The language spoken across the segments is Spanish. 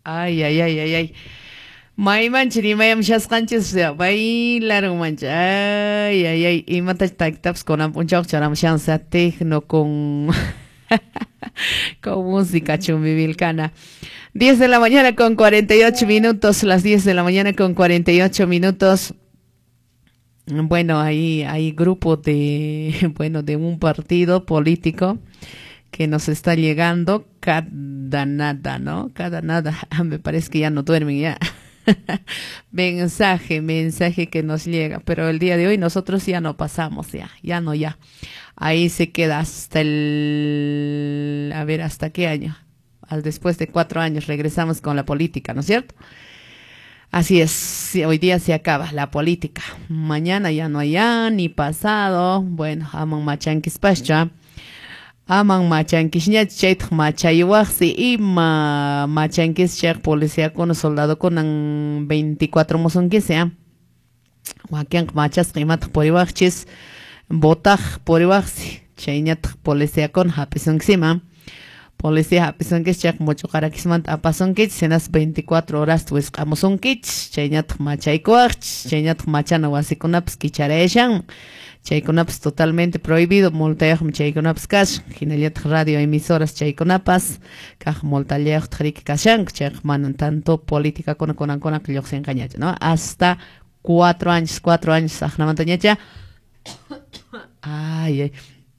Ay, ay, ay, ay, ay. Maymanchiri mayam shasqanchis bailaron mancha. Ay, ay, ay. Imata taps con ampunchok charam shansa tecno con con música chumbivilcana. 10 de la mañana con 48 minutos, las 10 de la mañana con 48 minutos. Bueno, ahí hay grupo de, bueno, de un partido político que nos está llegando cada nada, ¿no? Cada nada. Me parece que ya no duermen ya. Mensaje que nos llega, pero el día de hoy nosotros ya no pasamos, ya no, ya. Ahí se queda hasta a ver, ¿hasta qué año? Después de 4 años regresamos con la política, ¿no es cierto? Así es, sí, hoy día se acaba la política. Mañana ya no hay ya, ni pasado. Bueno, aman machanquis pascha. Aman machanquis ñachet machayuaxi y machanquis chek policía con soldado con 24 mozonquis ya. Wakian machas qimat poriwachis botaj poriwachsi. Chayñat policía con hapisonxima. Policía hapisonquis chek mucho carakismant apasonquich cenas 24 horas tuis kamosonquich. Chayñat machaykuach. Chayñat machana wasikunaps kichareshan. Chaykunapas totalmente prohibido, multayaj chaykunapas kash, hinallat radio emisoras chaykunapas, kaj multayaj trik kashan, chay manan tanto política con que yo se engañacha, ¿no? Hasta 4 años, 4 años, ajnamantañacha. Ay, ay.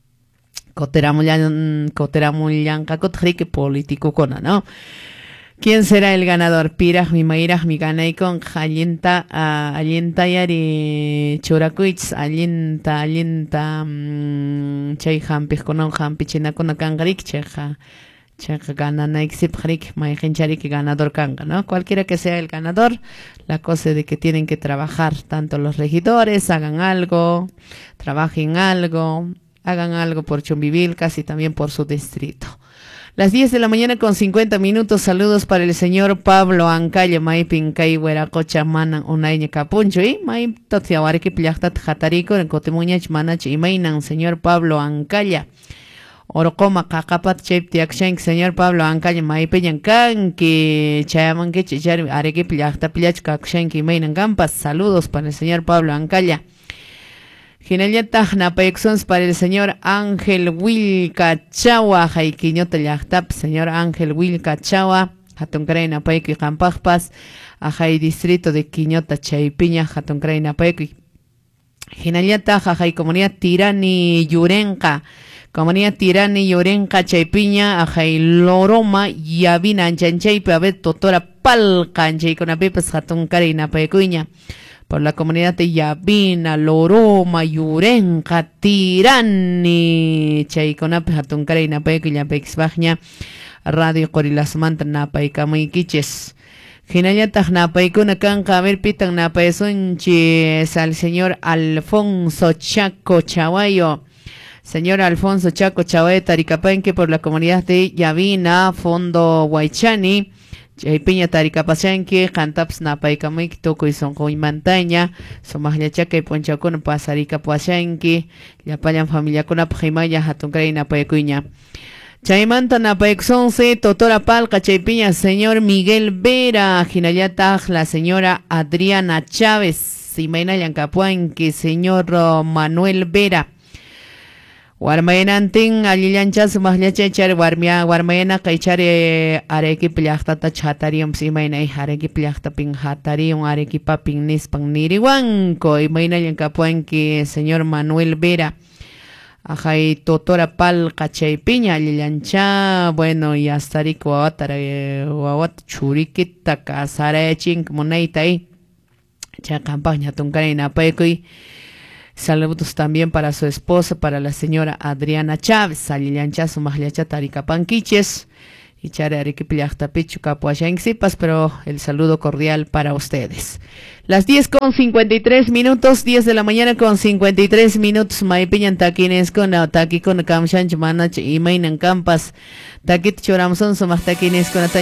Coteramullan kakotrik político con, ¿no? ¿Quién será el ganador? Piraj mi mairaj mi ganay con alienta yari churakuich alienta chay hampis con hampi china con kangarik cheja gana naixip harik maijencharik ganador kanga, ¿no? Cualquiera que sea el ganador, la cosa de que tienen que trabajar tanto los regidores, hagan algo, trabajen algo, hagan algo por Chumbivilcas y también por su distrito. Las 10 de la mañana con 50 minutos. Saludos para el señor Pablo Ancaya, Maipin Kaiwera Cocha Manan Unaiña Capuncho y Maip Totiawariki Plachtat Jatarico en Cotemuñach Manach y Mainan, señor Pablo Ancaya. Orocoma Cacapat Chep Tiakshank, señor Pablo Ancaya, Maipeñan Kanki, Chayaman que Chichar Areki Plachta Plach Kakshank y Mainan Gampas. Saludos para el señor Pablo Ancaya. Ginelletah napayexons para el señor Ángel Wilcachawa, Jaiquiñota Yachtap, señor Ángel Wilcachawa, Hatoncray napayqui Campajpas, Ajay distrito de Quiñota Chaypiña, Hatoncray napayqui. Ginelletah Ajay comunidad Tirani Yurenca, comunidad Tirani Yurenca Chaypiña, Ajay Loroma, Yavina Anchanchay, Pabet Totora Palcanchay con Apepas Hatoncray napayquiña. Por la comunidad de Yavina, Loroma, Yurenca, Tirani, Chayconap, Hatuncare, Napec, Yapexbagna, Radio Corilasmanta, Napay, Camuiquiches. Ginayatag Napaicuna Canca, a ver, pitan Napaesunches al señor Alfonso Chaco Chaguayo. Señor Alfonso Chaco Chaguayo, Taricapenque, por la comunidad de Yavina, Fondo Huaychani. Piña Taricapachanque, Cantaps Napaikamik, Toco y Sonjo y Montaña, Somahyachaca y Ponchacón, Pasarica Pachanque, Yapayan familia con Apjimaya, Hatuncray Napaicuña. Chaimanta Napaixonce, Totora Palca, Chaypiña, señor Miguel Vera, Ginayatag, la señora Adriana Chávez, Simaina Yancapuanque, señor Manuel Vera. Warmayanantin alillanchas mahlachechar warmayana kaychare areki plaqtata chatarium simaynay areki plaqtapin hatarium areki papin nispan niriwanko imayna llankapuanki señor Manuel Vera. Ajay Totora Palca Chaypiña alillancha, bueno, y hasta rico wawat churikita kasarayachink monaytay cha campaña tunkarina paykuy. Saludos también para su esposa, para la señora Adriana Chávez, Salillanchazo, Magliacha, Taricapanquiches, y Chare Arequipillaja, Pichu, Capuachanxipas, pero el saludo cordial para ustedes. Las 10 con 53 minutos, 10 de la mañana con 53 minutos, Maipiñan Taquines con Taqui con Kamshanch Manach y Mainan Campas, Taquit Choramson, Somach Taquines con